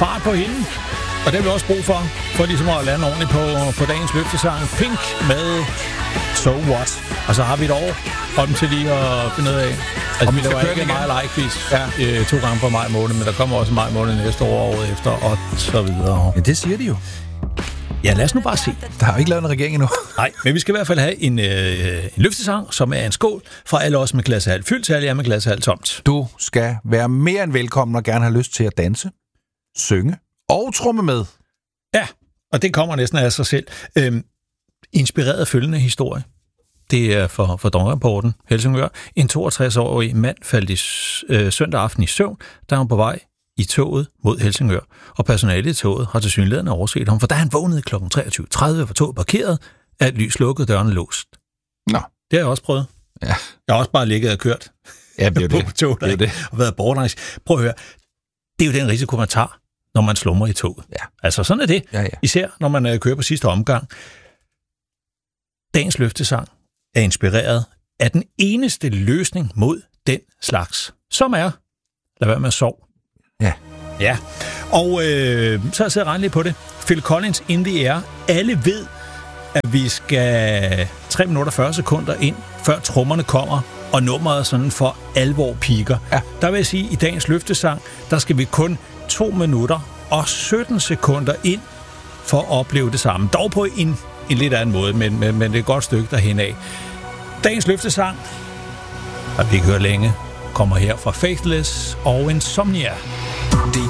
fart på hende. Og det har vi også brug for ligesom at lande ordentligt på dagens løftesang. Pink med So What. Og så har vi et år om til lige at finde ud af. Altså, vi laver ikke meget like-quiz 2 gange på maj måned, men der kommer også maj måned næste år, året efter, og så videre. Ja, det siger de jo. Ja, lad os nu bare se. Der har jo ikke lavet en regering endnu. Nej, men vi skal i hvert fald have en løftesang, som er en skål fra alle os med glashalv fyldt til alle jer med glashalv tomt. Du skal være mere end velkommen og gerne have lyst til at danse, synge og tromme med. Ja, og det kommer næsten af sig selv. Inspireret følgende historie. Det er for Dong-rapporten, Helsingør. En 62-årig mand faldt søndag aften i søvn, da han på vej i toget mod Helsingør. Og personalet i toget har tilsyneladende overset ham, for da han vågnede kl. 23.30, var toget parkeret, er et lys lukket, dørene låst. Nå. Det har jeg også prøvet. Ja. Jeg har også bare ligget og kørt. Ja, det er på toget, det er det. Og været borderlangs. Prøv at høre. Det er jo den risiko, man tager, når man slumrer i toget. Ja. Altså, sådan er det. Ja. Især når man kører på sidste omgang. Dagens løftesang er inspireret af den eneste løsning mod den slags, som er, lad være med at sove. Ja. Og så har jeg siddet og regnet lidt på det. Phil Collins, In the Air. Alle ved, at vi skal 3 minutter 40 sekunder ind, før trommerne kommer, og nummeret sådan for alvor piker. Ja. Der vil jeg sige, at i dagens løftesang, der skal vi kun 2 minutter og 17 sekunder ind, for at opleve det samme. Dog på en lidt anden måde, men det er et godt stykke derhen af. Dagens løftesang, har vi ikke hørt længe, kommer her fra Faithless og Insomnia.